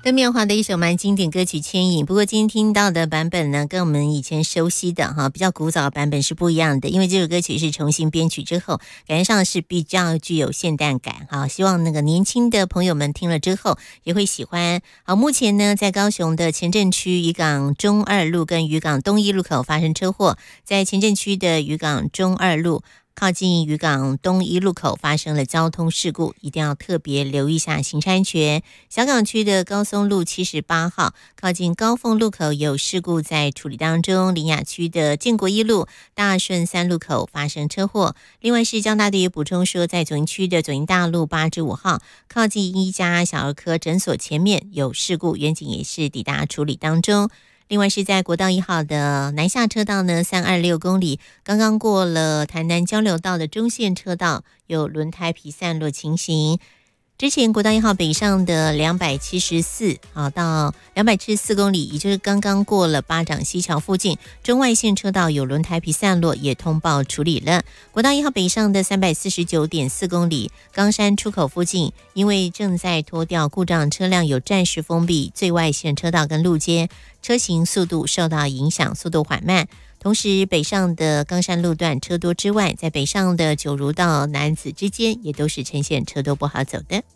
邓妙华的一首蛮经典歌曲《牵引》，不过今天听到的版本呢，跟我们以前熟悉的比较古早的版本是不一样的，因为这首歌曲是重新编曲之后，感觉上是比较具有现代感希望那个年轻的朋友们听了之后也会喜欢。好，目前呢，在高雄的前镇区渔港中二路跟渔港东一路口发生车祸，在前镇区的渔港中二路靠近渔港东一路口发生了交通事故，一定要特别留意一下行车安全。小港区的高松路78号靠近高凤路口有事故在处理当中，苓雅区的建国一路大顺3路口发生车祸。另外是交大队也补充说，在左营区的左营大路8至5号靠近一家小儿科诊所前面有事故，员警也是抵达处理当中。另外是在国道1号的南下车道呢，326公里，刚刚过了台南交流道的中线车道，有轮胎皮散落情形。之前国道1号北上的274到274公里，也就是刚刚过了巴掌溪桥附近，中外线车道有轮胎皮散落，也通报处理了。国道1号北上的349.4公里，冈山出口附近，因为正在拖吊故障车辆，有暂时封闭最外线车道跟路肩，车行速度受到影响，速度缓慢。同时北上的冈山路段车多之外，在北上的九如到楠梓之间也都是呈现车多不好走的。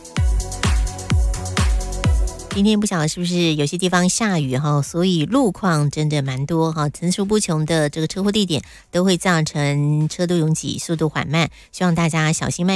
今天不晓得是不是有些地方下雨所以路况真的蛮多层出不穷的这个车祸地点都会造成车多拥挤，速度缓慢，希望大家小心慢